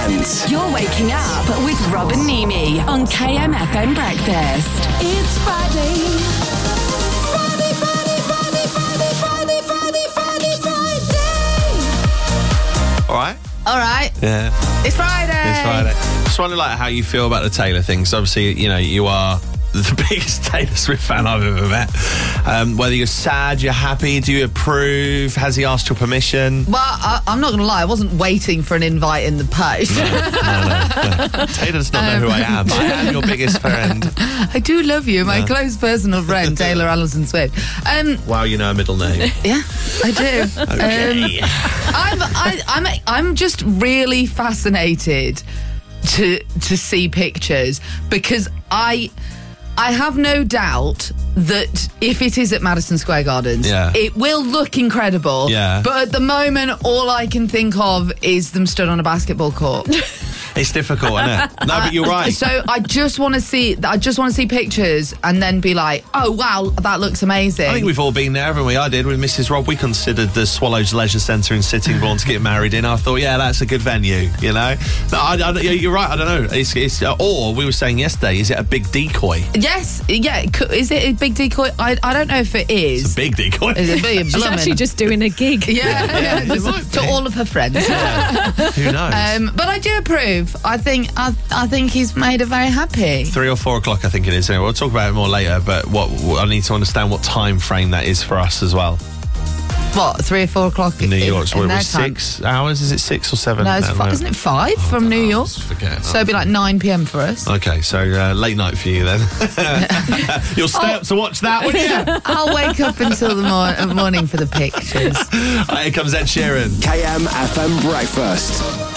Trent. You're waking up with Rob and Mimi on KMFM Breakfast. It's Friday. All right. Yeah. It's Friday. It's Friday. Just wonder how you feel about the Taylor thing. So obviously, you are the biggest Taylor Swift fan I've ever met. Whether you're sad, you're happy, do you approve? Has he asked your permission? Well, I'm not going to lie. I wasn't waiting for an invite in the post. No. Taylor does not know who I am. I am your biggest friend. I do love you, my close personal friend, Taylor Allison Swift. Wow, you know a middle name. Yeah, I do. Okay. I'm just really fascinated to see pictures because I have no doubt that if it is at Madison Square Gardens, it will look incredible. Yeah. But at the moment, all I can think of is them stood on a basketball court. It's difficult, isn't it? No, but you're right. So I just want to see pictures and then be like, oh wow, that looks amazing. I think we've all been there, haven't we? I did with Mrs. Rob. We considered the Swallows Leisure Centre in Sittingbourne to get married in. I thought, that's a good venue. No, you're right. I don't know. It's or we were saying yesterday, is it a big decoy? Yes, yeah. Is it a big decoy? I don't know if it is. It's a big decoy. She's actually just doing a gig. Yeah, to all of her friends. Yeah. Who knows? But I do approve. I think he's made her very happy. 3 or 4 o'clock, I think it is. Anyway, we'll talk about it more later. But what I need to understand what time frame that is for us as well. What, 3 or 4 o'clock in New York? In their 6 hours? Is it 6 or 7? No, isn't it 5 from New York? Forget. So it'd be like 9 p.m. for us. Okay, so late night for you then. You'll stay up to watch that, wouldn't you? I'll wake up until the morning for the pictures. Here comes Ed Sheeran. KMFM Breakfast.